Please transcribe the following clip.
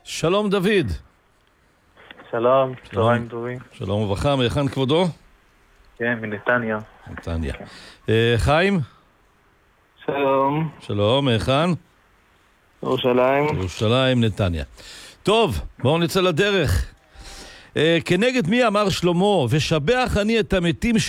שלום דוד. שלום, צהריים טובים. שלום וברכה, מהיכן כבודו? כן, מנתניה. נתניה. חיים? שלום, שלום, מהיכן? ירושלים. ירושלים, נתניה. טוב, בואו נצא לדרך. כנגד מי אמר שלמה, ושבח אני את המתים